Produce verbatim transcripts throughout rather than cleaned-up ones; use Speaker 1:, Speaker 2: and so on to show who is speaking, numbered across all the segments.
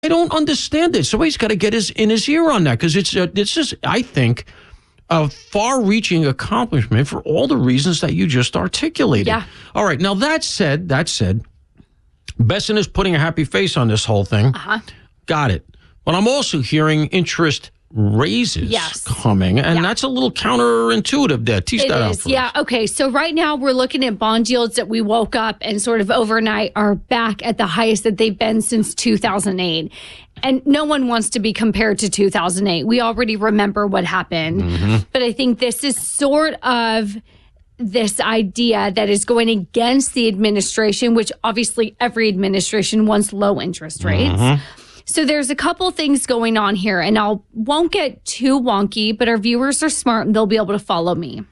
Speaker 1: I don't understand it. Somebody's got to get his in his ear on that because it's uh, it's just, I think, a far-reaching accomplishment for all the reasons that you just articulated.
Speaker 2: Yeah.
Speaker 1: All right. Now, that said, that said, Bessent is putting a happy face on this whole thing.
Speaker 2: Uh-huh.
Speaker 1: Got it. But I'm also hearing interest raises
Speaker 2: yes.
Speaker 1: coming, and
Speaker 2: yeah.
Speaker 1: that's a little counterintuitive there. Tease
Speaker 2: it
Speaker 1: that
Speaker 2: is.
Speaker 1: out for
Speaker 2: Yeah.
Speaker 1: us.
Speaker 2: Okay. So right now we're looking at bond yields that we woke up and sort of overnight are back at the highest that they've been since two thousand eight. And no one wants to be compared to two thousand eight. We already remember what happened. Mm-hmm. But I think this is sort of this idea that is going against the administration, which obviously every administration wants low interest rates. Mm-hmm. So there's a couple things going on here, and I won't get too wonky, but our viewers are smart and they'll be able to follow me.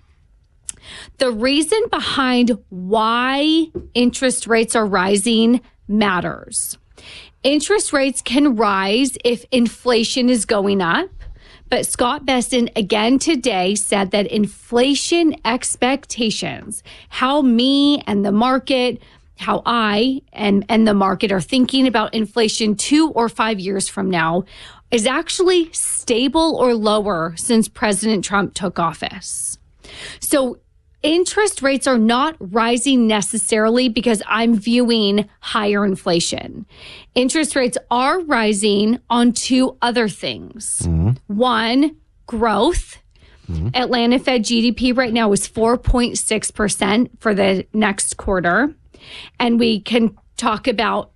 Speaker 2: The reason behind why interest rates are rising matters. Interest rates can rise if inflation is going up, but Scott Bessent again today said that inflation expectations, how me and the market how I and, and the market are thinking about inflation two or five years from now is actually stable or lower since President Trump took office. So interest rates are not rising necessarily because I'm viewing higher inflation. Interest rates are rising on two other things. Mm-hmm. One, growth. Mm-hmm. Atlanta Fed G D P right now is four point six percent for the next quarter. And we can talk about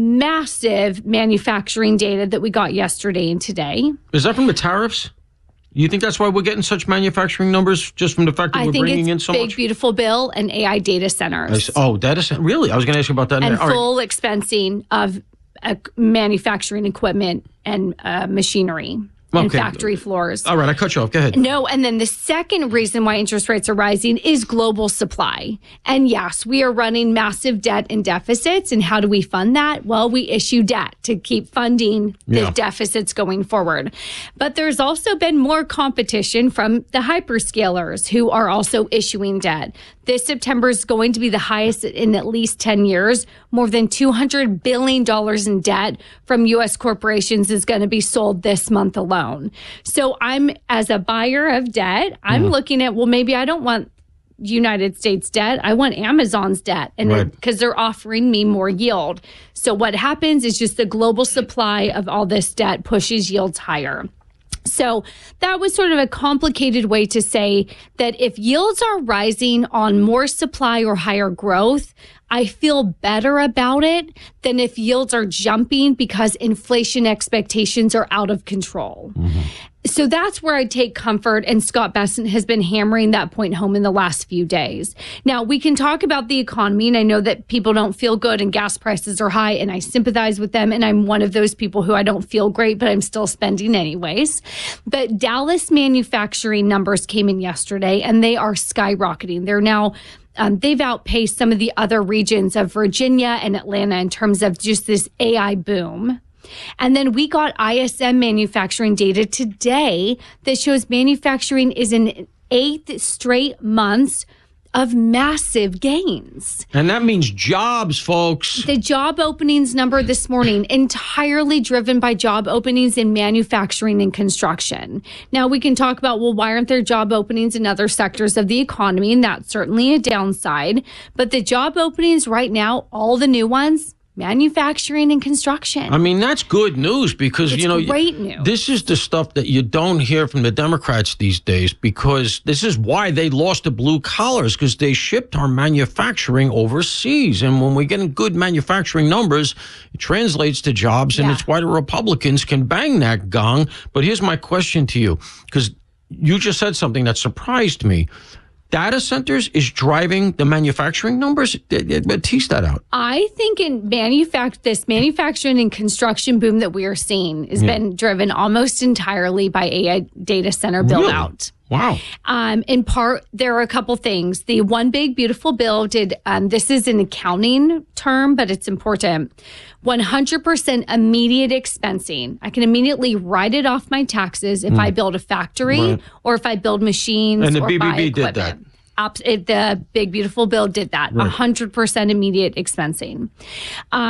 Speaker 2: massive manufacturing data that we got yesterday and today.
Speaker 1: Is that from the tariffs? You think that's why we're getting such manufacturing numbers, just from the fact that
Speaker 2: I
Speaker 1: we're bringing in so
Speaker 2: much? I think
Speaker 1: much?
Speaker 2: it's big, beautiful bill and A I data centers.
Speaker 1: Oh, data center. Really? I was going to ask you about that.
Speaker 2: And
Speaker 1: All
Speaker 2: full
Speaker 1: right.
Speaker 2: expensing of uh, manufacturing equipment and uh, machinery. And
Speaker 1: okay.
Speaker 2: factory floors.
Speaker 1: All right, I cut you off. Go ahead.
Speaker 2: No, and then the second reason why interest rates are rising is global supply. And yes, we are running massive debt and deficits. And how do we fund that? Well, we issue debt to keep funding the
Speaker 1: yeah.
Speaker 2: deficits going forward. But there's also been more competition from the hyperscalers who are also issuing debt. This September is going to be the highest in at least ten years. More than two hundred billion dollars in debt from U S corporations is going to be sold this month alone. So I'm, as a buyer of debt, I'm mm. looking at, well, maybe I don't want United States debt. I want Amazon's debt, and because right. they're offering me more yield. So what happens is just the global supply of all this debt pushes yields higher. So that was sort of a complicated way to say that if yields are rising on more supply or higher growth, I feel better about it than if yields are jumping because inflation expectations are out of control. Mm-hmm. So that's where I take comfort, and Scott Bessent has been hammering that point home in the last few days. Now, we can talk about the economy, and I know that people don't feel good and gas prices are high, and I sympathize with them, and I'm one of those people who I don't feel great, but I'm still spending anyways. But Dallas manufacturing numbers came in yesterday, and they are skyrocketing. They're now Um, they've outpaced some of the other regions of Virginia and Atlanta in terms of just this A I boom. And then we got I S M manufacturing data today that shows manufacturing is in eighth straight months of massive gains.
Speaker 1: And that means jobs, folks.
Speaker 2: The job openings number this morning, entirely driven by job openings in manufacturing and construction. Now, we can talk about, well, why aren't there job openings in other sectors of the economy? And that's certainly a downside. But the job openings right now, all the new ones, manufacturing and construction.
Speaker 1: I mean, that's good news because,
Speaker 2: it's
Speaker 1: you know,
Speaker 2: great news.
Speaker 1: This is the stuff that you don't hear from the Democrats these days, because this is why they lost the blue collars, because they shipped our manufacturing overseas. And when we get good manufacturing numbers, it translates to jobs, and yeah. it's why the Republicans can bang that gong. But here's my question to you, because you just said something that surprised me. Data centers is driving the manufacturing numbers? Tease that out.
Speaker 2: I think in manufact this manufacturing and construction boom that we are seeing has yeah. been driven almost entirely by A I data center build
Speaker 1: really?
Speaker 2: out.
Speaker 1: Wow.
Speaker 2: Um, in part, there are a couple things. The One Big Beautiful Bill did, um, this is an accounting term, but it's important. one hundred percent immediate expensing. I can immediately write it off my taxes if mm. I build a factory right. or if I build machines
Speaker 1: and the
Speaker 2: or
Speaker 1: B B B
Speaker 2: buy equipment.
Speaker 1: did that.
Speaker 2: It, the Big Beautiful Bill did that. Right. one hundred percent immediate expensing. Um,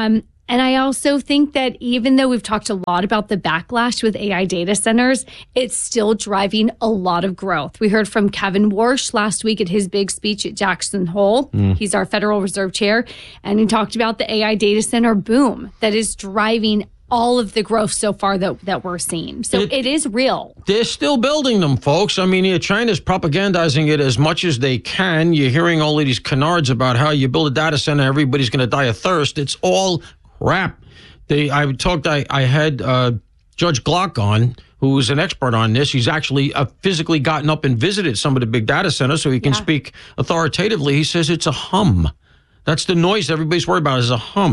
Speaker 2: And I also think that even though we've talked a lot about the backlash with A I data centers, it's still driving a lot of growth. We heard from Kevin Warsh last week at his big speech at Jackson Hole. Mm. He's our Federal Reserve Chair. And he talked about the A I data center boom that is driving all of the growth so far that, that we're seeing. So it, it is real.
Speaker 1: They're still building them, folks. I mean, yeah, China's propagandizing it as much as they can. You're hearing all of these canards about how you build a data center, everybody's going to die of thirst. It's all crap. They, I talked, I, I had uh, Judge Glock on, who is an expert on this. He's actually uh, physically gotten up and visited some of the big data centers so he can yeah. speak authoritatively. He says it's a hum. That's the noise everybody's worried about, is a hum.